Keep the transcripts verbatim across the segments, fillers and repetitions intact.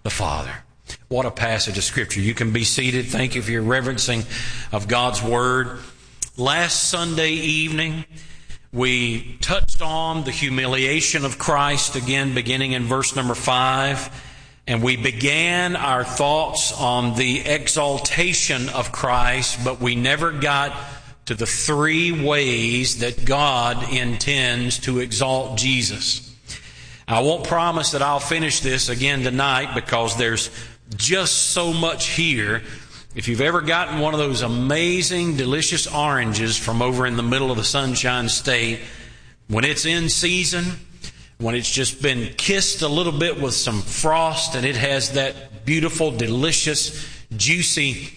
the Father. What a passage of Scripture. You can be seated. Thank you for your reverencing of God's Word. Last Sunday evening, we touched on the humiliation of Christ, again beginning in verse number five. And we began our thoughts on the exaltation of Christ, but we never got to the three ways that God intends to exalt Jesus. I won't promise that I'll finish this again tonight because there's just so much here. If you've ever gotten one of those amazing, delicious oranges from over in the middle of the Sunshine State, when it's in season, when it's just been kissed a little bit with some frost and it has that beautiful, delicious, juicy...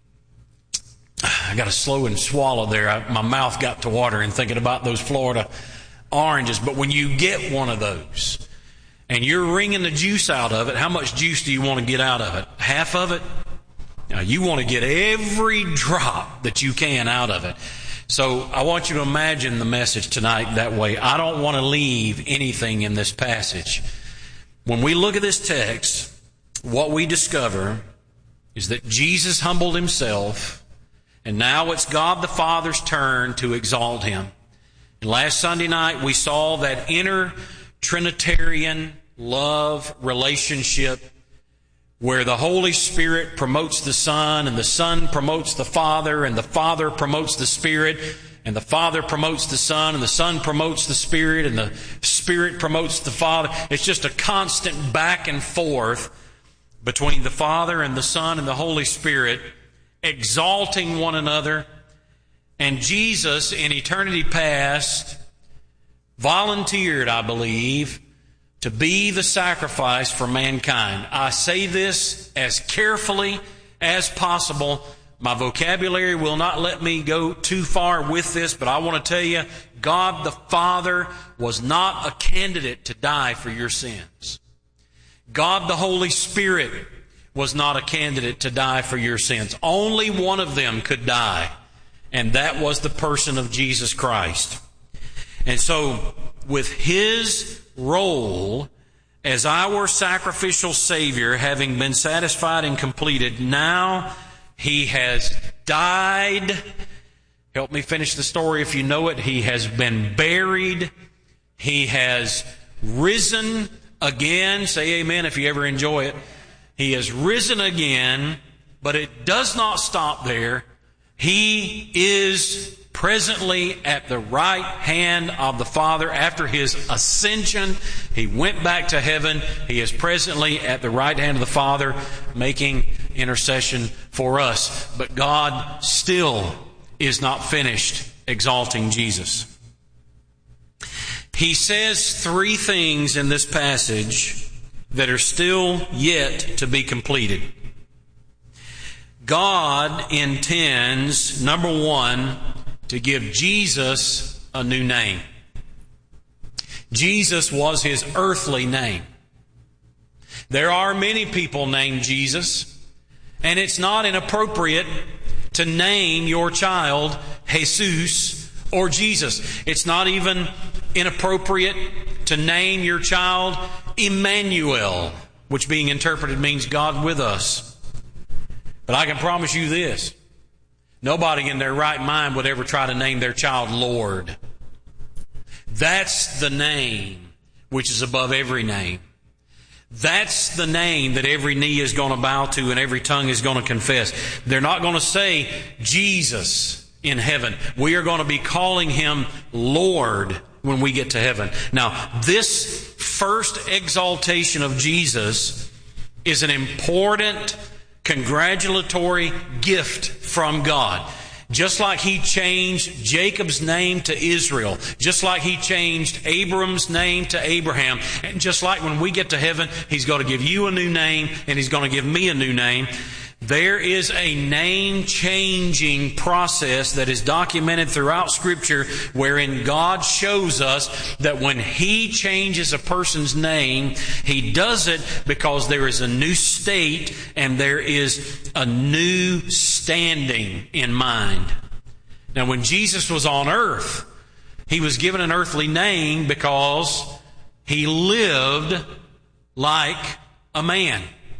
I got to slow and swallow there. I, my mouth got to watering thinking about those Florida oranges. But when you get one of those and you're wringing the juice out of it, how much juice do you want to get out of it? Half of it? Now, you want to get every drop that you can out of it. So I want you to imagine the message tonight that way. I don't want to leave anything in this passage. When we look at this text, what we discover is that Jesus humbled himself, and now it's God the Father's turn to exalt him. And last Sunday night we saw that inner Trinitarian love relationship where the Holy Spirit promotes the Son, and the Son promotes the Father, and the Father promotes the Spirit, and the Father promotes the Son, and the Son promotes the Spirit, and the Spirit promotes the Father. It's just a constant back and forth between the Father and the Son and the Holy Spirit, exalting one another. And Jesus, in eternity past, volunteered, I believe, to be the sacrifice for mankind. I say this as carefully as possible. My vocabulary will not let me go too far with this, but I want to tell you, God the Father was not a candidate to die for your sins. God the Holy Spirit was not a candidate to die for your sins. Only one of them could die, and that was the person of Jesus Christ. And so, with His role as our sacrificial Savior having been satisfied and completed, now He has died. Help me finish the story if you know it. He has been buried. He has risen again. Say amen if you ever enjoy it. He has risen again, but it does not stop there. He is presently at the right hand of the Father. After His ascension, He went back to heaven. He is presently at the right hand of the Father, making intercession for us. But God still is not finished exalting Jesus. He says three things in this passage that are still yet to be completed. God intends, number one, to give Jesus a new name. Jesus was His earthly name. There are many people named Jesus, and it's not inappropriate to name your child Jesus or Jesus. It's not even inappropriate to name your child Emmanuel, which being interpreted means God with us. But I can promise you this. Nobody in their right mind would ever try to name their child Lord. That's the name which is above every name. That's the name that every knee is going to bow to and every tongue is going to confess. They're not going to say Jesus in heaven. We are going to be calling Him Lord when we get to heaven. Now, this first exaltation of Jesus is an important congratulatory gift from God. Just like He changed Jacob's name to Israel, just like He changed Abram's name to Abraham, and just like when we get to heaven, He's going to give you a new name and He's going to give me a new name. There is a name-changing process that is documented throughout Scripture wherein God shows us that when He changes a person's name, He does it because there is a new state and there is a new standing in mind. Now, when Jesus was on earth, He was given an earthly name because He lived like a man.